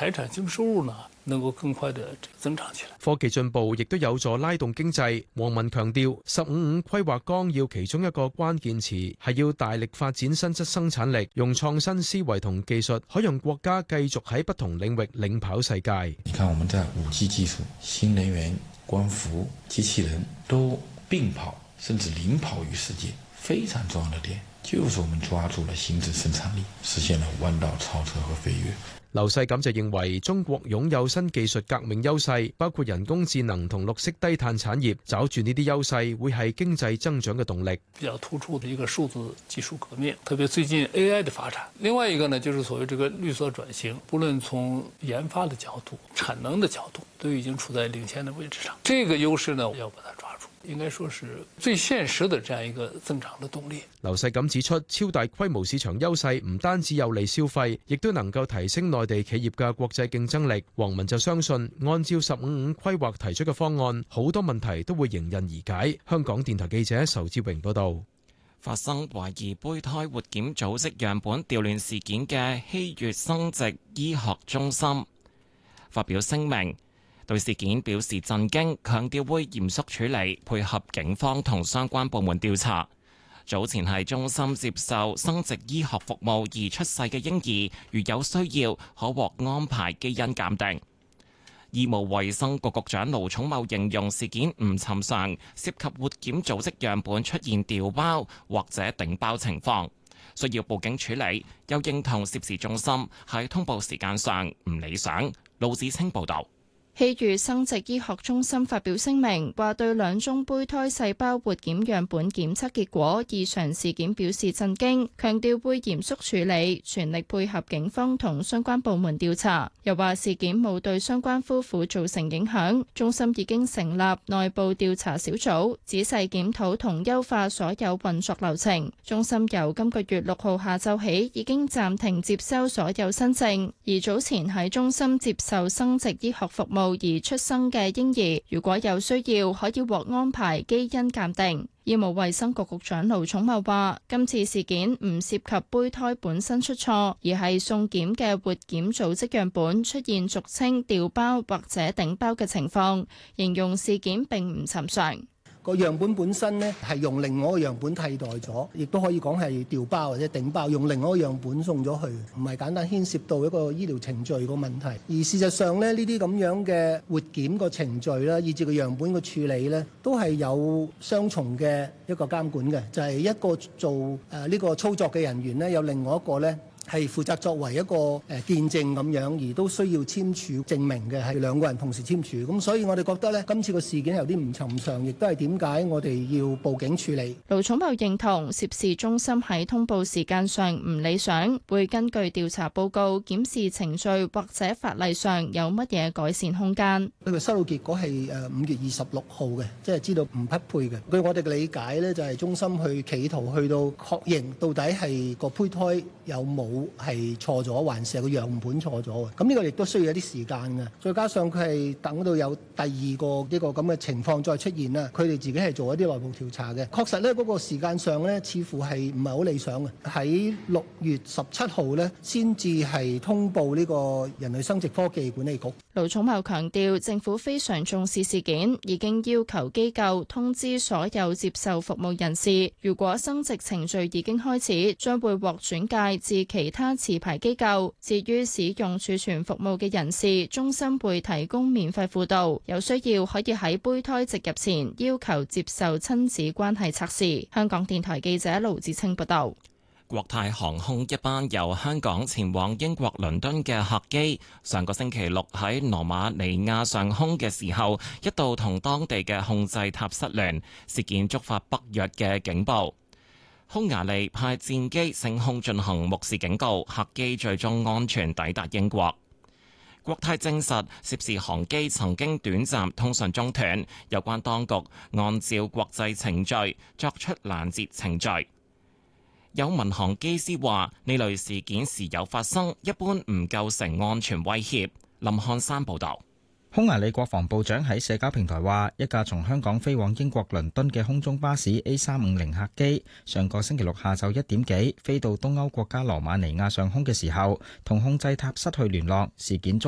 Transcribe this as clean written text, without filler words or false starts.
財產性收入呢能夠更快地增長起來。 科技進步亦都有助拉動經濟。王文強調，15規劃綱要其中一個關鍵詞係要大力發展新質生產力，用創新思維同技術，可讓國家繼續喺不同領域領跑世界。 你看我們在5G技術、新能源、光伏、機器人都並跑，甚至領跑於世界。非常重要的點就是我們抓住了新質生產力，實現了彎道超車和飛躍。 劉世錦就認為中國擁有新技術革命優勢，包括人工智能同綠色低碳產業，抓住呢啲優勢會係經濟增長嘅動力。 比較突出的一個數字技術革命，特別最近 AI 的發展。另外一個呢，就是所謂這個綠色轉型，不論從研發的角度、產能的角度，都已經處在領先的位置上。這個優勢呢，要把它抓住。應該說是最現實的這樣一個增長的動力。 劉世錦指出，超大規模市場優勢唔單止有利消費，亦都能夠提升內地企業嘅國際競爭力。王文就相信，按照15規劃提出嘅方案，好多問題都會迎刃而解。香港電台記者仇志榮報道。 發生懷疑胚胎活檢組織樣本調亂事件嘅希粵生殖醫學中心發表聲明，對事件表示震驚，強調會嚴肅處理，配合警方同相關部門調查。早前係中心接受生殖醫學服務而出世嘅嬰兒，如有需要，可獲安排基因鑑定。醫務衛生局局長盧寵茂形容事件唔尋常，涉及活檢組織樣本出現調包或者頂包情況，需要報警處理。又認同涉事中心喺通報時間上唔理想。盧子清報導。 希粵生殖醫學中心發表聲明，話對2宗胚胎細胞活檢樣本檢測結果異常事件表示震驚，強調會嚴肅處理，全力配合警方同相關部門調查。又話事件冇對相關夫婦造成影響，中心已經成立內部調查小組，仔細檢討同優化所有運作流程。中心由今個月6號下晝起已經暫停接收所有新症，而早前喺中心接受生殖醫學服務而出生嘅嬰兒，如果有需要，可以獲安排基因鑑定。醫務衛生局局長盧寵茂話，今次事件唔涉及胚胎本身出錯，而係送檢嘅活檢組織樣本出現俗稱調包或者頂包嘅情況，形容事件並唔尋常。 個樣本本身呢係用另外一個樣本替代咗，亦都可以講係調包或者頂包，用另外一個樣本送咗去，唔係簡單牽涉到一個醫療程序個問題。而事實上呢，呢啲咁樣嘅活檢個程序啦，以至個樣本個處理呢，都係有雙重嘅一個監管嘅，就係一個做呢個操作嘅人員呢，有另外一個呢，係負責作為一個見證咁樣，而都需要簽署證明嘅，係2個人同時簽署。咁所以我哋覺得呢，今次個事件有啲唔尋常，亦都係點解我哋要報警處理。 盧寵茂認同涉事中心喺通報時間上唔理想，會根據調查報告檢視程序或者法例上有乜嘢改善空間。 佢收到結果係5月26號嘅，即係知道唔匹配嘅。據我哋嘅理解呢，就係中心去企圖去到確認到底係個胚胎有冇係錯咗，還是係個樣本錯咗嘅？咁呢個亦都需要一啲時間嘅。再加上佢係等到有第二個呢個咁嘅情況再出現啦，佢哋自己係做一啲內部調查嘅。確實呢，嗰個時間上呢，似乎係唔係好理想嘅。喺6月17號呢，先至係通報呢個人類生殖科技管理局。 盧寵茂強調，政府非常重視事件，已經要求機構通知所有接受服務人士，如果生殖程序已經開始，將會獲轉介至其他持牌機構。至於使用儲存服務嘅人士，中心會提供免費輔導，有需要可以喺胚胎植入前要求接受親子關係測試。香港電台記者盧志清報道。 國泰航空一班由香港前往英國倫敦嘅客機，上個星期六喺羅馬尼亞上空嘅時候，一度同當地嘅控制塔失聯，事件觸發北約嘅警報。匈牙利派戰機升空進行目視警告，客機最終安全抵達英國。國泰證實涉事航機曾經短暫通訊中斷，有關當局按照國際程序作出攔截程序。有民航機師話：呢類事件時有發生，一般唔構成安全威脅。林漢山報導。 匈牙利國防部長喺社交平台話，一架從香港飛往英國倫敦嘅空中巴士 A350 客機，上個星期六下晝1點幾飛到東歐國家羅馬尼亞上空嘅時候，同控制塔失去聯絡。事件中